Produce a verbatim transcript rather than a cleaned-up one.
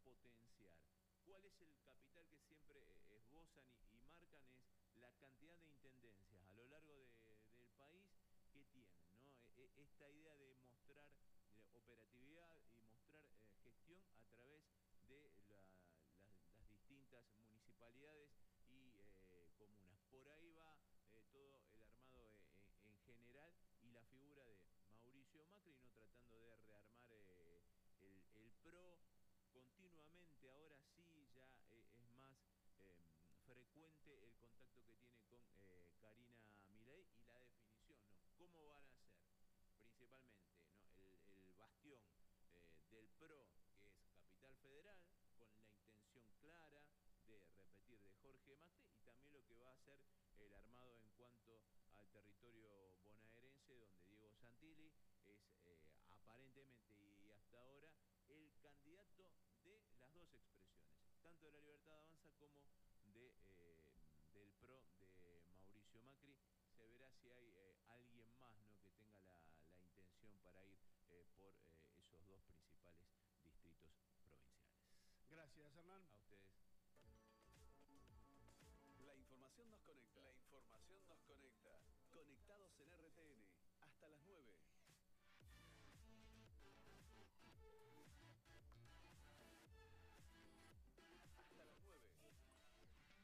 potenciar. ¿Cuál es el capital que siempre eh, esbozan y, y marcan? Es la cantidad de intendencias a lo largo de, del país que tienen, ¿no? E, e, esta idea de mostrar eh, operatividad y mostrar eh, gestión a través de la, la, las distintas municipalidades y eh, comunas. Por ahí va eh, todo el armado eh, en, en general y la figura de Mauricio Macri, no tratando de rearmar eh, el, el PRO. Continuamente, ahora sí, ya eh, es más eh, frecuente el contacto que tiene con eh, Karina Milei y la definición, ¿no? ¿Cómo van a ser? Principalmente, ¿no? el, el bastión eh, del PRO, que es Capital Federal, con la intención clara de repetir de Jorge Macri, y también lo que va a hacer el armado en cuanto al territorio bonaerense, donde Diego Santilli es eh, aparentemente y hasta ahora el candidato de las dos expresiones, tanto de la Libertad Avanza como de, eh, del PRO de Mauricio Macri. Se verá si hay eh, alguien más, ¿no?, que tenga la, la intención para ir eh, por eh, esos dos principales distritos provinciales. Gracias, Hernán. A ustedes. La información nos conecta. La información nos conecta. Conectados en R T N.